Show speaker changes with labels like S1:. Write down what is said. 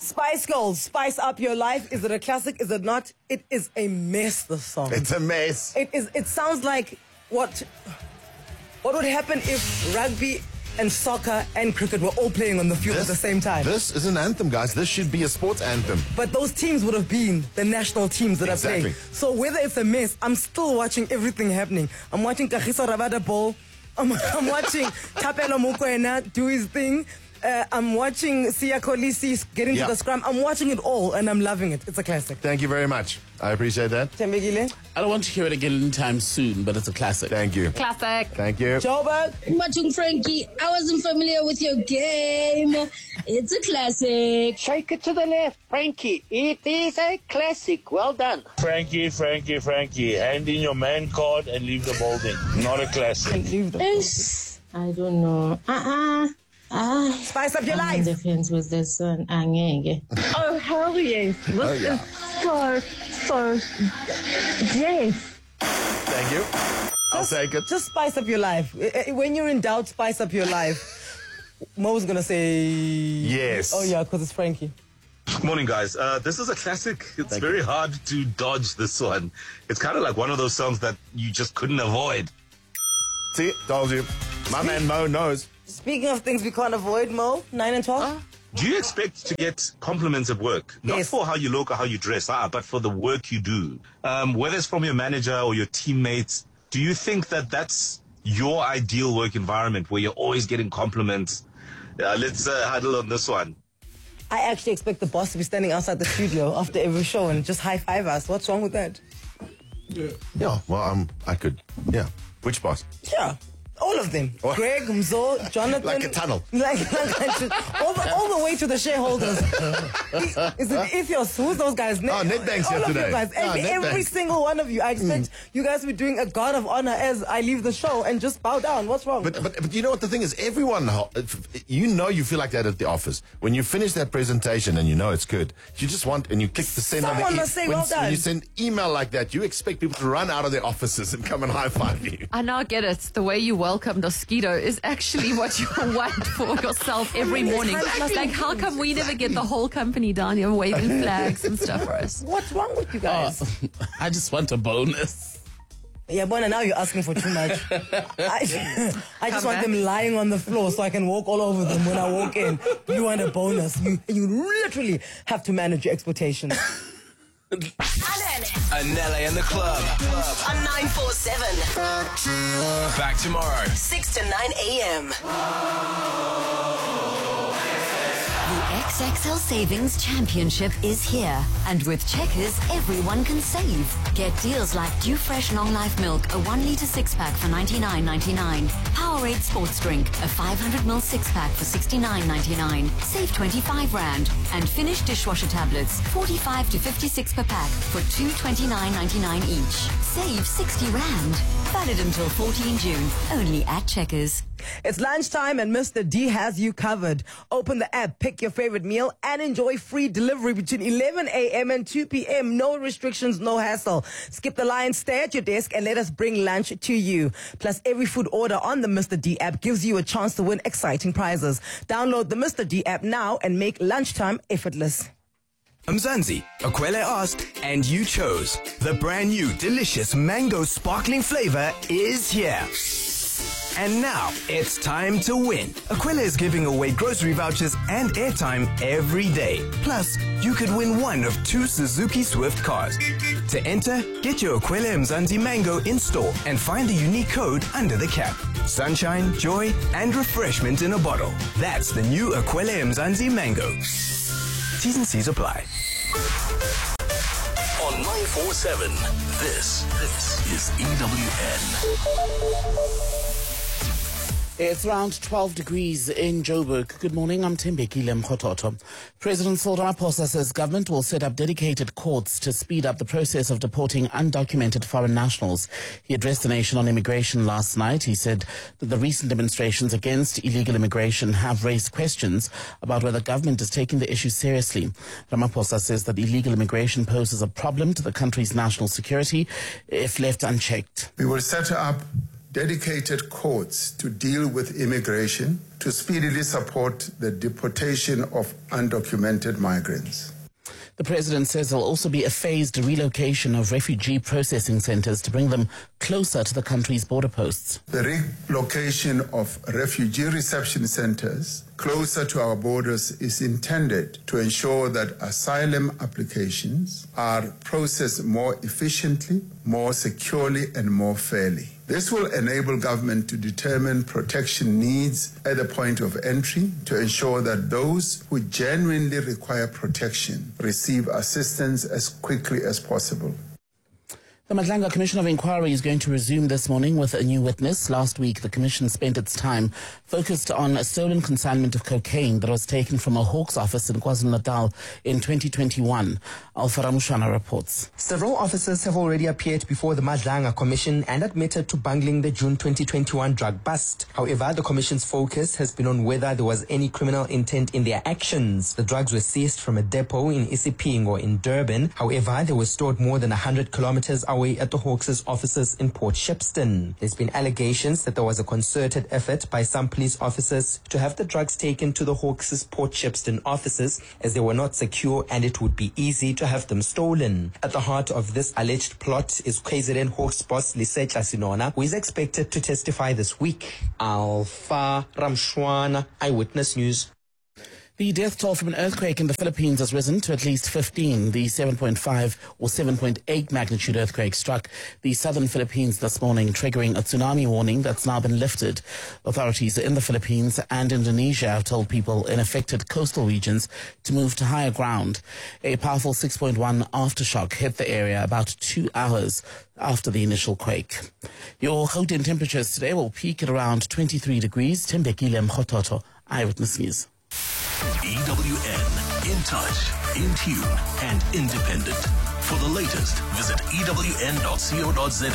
S1: Spice Girls, Spice Up Your Life. Is it a classic? Is it not? It is a mess, the song.
S2: It's a mess.
S1: It sounds like what would happen if rugby and soccer and cricket were all playing on the field at the same time.
S2: This is an anthem, guys. This should be a sports anthem.
S1: But those teams would have been the national teams that are playing. So whether it's a mess, I'm still watching everything happening. I'm watching Kagiso Rabada ball. I'm watching Thapelo Mokoena do his thing. I'm watching Siya Kolisi get into the scrum. I'm watching it all, and I'm loving it. It's a classic.
S2: Thank you very much. I appreciate that.
S1: Thembekile?
S3: I don't want to hear it again anytime soon, but it's a classic.
S2: Thank you.
S4: Classic.
S2: Thank you.
S1: Joburg?
S5: Matchung Frankie, I wasn't familiar with your game. It's a classic.
S6: Shake it to the left, Frankie. It is a classic. Well done.
S7: Frankie, hand in your man card and leave the building. Not a classic.
S5: I don't know.
S1: Spice Up Your Life.
S5: Defense with the son.
S8: Oh, hell yes. This is so, yes.
S2: Thank you. I'll take it.
S1: Just spice up your life. When you're in doubt, spice up your life. Mo's going to say...
S2: Yes.
S1: Oh, yeah, because it's Frankie.
S9: Morning, guys. This is a classic. It's very hard to dodge this one. It's kind of like one of those songs that you just couldn't avoid.
S2: See, told you. My man Mo knows.
S1: Speaking of things we can't avoid, Mo, 9 and 12.
S9: Do you expect to get compliments at work? Not for how you look or how you dress, but for the work you do. Whether it's from your manager or your teammates, do you think that that's your ideal work environment where you're always getting compliments? Let's huddle on this one.
S1: I actually expect the boss to be standing outside the studio after every show and just high-five us. What's wrong with that?
S2: Yeah, well, I could. Yeah. Which boss?
S1: Yeah. All of them. Greg, Mzo, Jonathan.
S2: Like a tunnel.
S1: Like all the way to the shareholders. Is it Ethios? Who's those guys?
S2: Nedbank's here today.
S1: You guys. Every single one of you. I expect you guys to be doing a guard of honor as I leave the show and just bow down. What's wrong?
S2: But you know what the thing is? Everyone, you feel like that at the office. When you finish that presentation and you know it's good, you just want, and you click the send on the
S1: Someone must say, well done.
S2: When you send email like that, you expect people to run out of their offices and come and high-five you.
S4: I now get it. The way you welcome Mosquito is actually what you want for yourself every morning. Like, how come we never get the whole company down here waving flags and stuff for us?
S1: What's wrong with you guys?
S3: I just want a bonus.
S1: Yeah, Bona, now you're asking for too much. I just want them lying on the floor so I can walk all over them when I walk in. You want a bonus. You literally have to manage your expectations.
S10: Anele and the club
S11: on 947.
S10: Back tomorrow,
S11: 6 to 9 a.m.
S12: The XXL Savings Championship is here. And with Checkers, everyone can save. Get deals like Dew Fresh Long Life Milk, a 1 litre 6-pack for $99.99. Powerade Sports Drink, a 500ml 6-pack for $69.99. Save 25 Rand. And Finish dishwasher tablets, 45 to 56 per pack for $229.99 each. Save 60 Rand. Valid until 14 June. Only at Checkers.
S1: It's lunchtime and Mr. D has you covered. Open the app, pick your favorite meal, and enjoy free delivery between 11 a.m. and 2 p.m. No restrictions, no hassle. Skip the line, stay at your desk, and let us bring lunch to you. Plus, every food order on the Mr. D app gives you a chance to win exciting prizes. Download the Mr. D app now and make lunchtime effortless.
S10: Mzansi, Akwele asked, and you chose. The brand new delicious mango sparkling flavor is here. And now, it's time to win. Aquila is giving away grocery vouchers and airtime every day. Plus, you could win one of 2 Suzuki Swift cars. To enter, get your Aquila Mzansi Mango in store and find the unique code under the cap. Sunshine, joy, and refreshment in a bottle. That's the new Aquila Mzansi Mango. T's and C's apply.
S13: On 947, this is EWN.
S3: It's around 12 degrees in Joburg. Good morning, I'm Thembekile Mkhototo. President Cyril Ramaphosa says government will set up dedicated courts to speed up the process of deporting undocumented foreign nationals. He addressed the nation on immigration last night. He said that the recent demonstrations against illegal immigration have raised questions about whether government is taking the issue seriously. Ramaphosa says that illegal immigration poses a problem to the country's national security if left unchecked.
S14: We will set up dedicated courts to deal with immigration to speedily support the deportation of undocumented migrants.
S3: The president says there'll also be a phased relocation of refugee processing centres to bring them closer to the country's border posts.
S14: The relocation of refugee reception centres closer to our borders is intended to ensure that asylum applications are processed more efficiently, more securely and more fairly. This will enable government to determine protection needs at the point of entry to ensure that those who genuinely require protection receive assistance as quickly as possible.
S3: The Madlanga Commission of Inquiry is going to resume this morning with a new witness. Last week, the Commission spent its time focused on a stolen consignment of cocaine that was taken from a Hawks office in KwaZulu-Natal in 2021. Alpha Ramushana reports.
S15: Several officers have already appeared before the Madlanga Commission and admitted to bungling the June 2021 drug bust. However, the Commission's focus has been on whether there was any criminal intent in their actions. The drugs were seized from a depot in Isipingo in Durban. However, they were stored more than 100 kilometers away at the Hawks' offices in Port Shepstone. There's been allegations that there was a concerted effort by some police officers to have the drugs taken to the Hawks' Port Shepstone offices as they were not secure and it would be easy to have them stolen. At the heart of this alleged plot is KZN Hawks boss Lisecha Sinona, who is expected to testify this week. Alpha Ramshwana, Eyewitness News.
S3: The death toll from an earthquake in the Philippines has risen to at least 15. The 7.5 or 7.8 magnitude earthquake struck the southern Philippines this morning, triggering a tsunami warning that's now been lifted. Authorities in the Philippines and Indonesia have told people in affected coastal regions to move to higher ground. A powerful 6.1 aftershock hit the area about 2 hours after the initial quake. Your Gauteng temperatures today will peak at around 23 degrees. Tembekile Mkhototo, Eyewitness News.
S13: EWN, in touch, in tune, and independent. For the latest, visit ewn.co.za.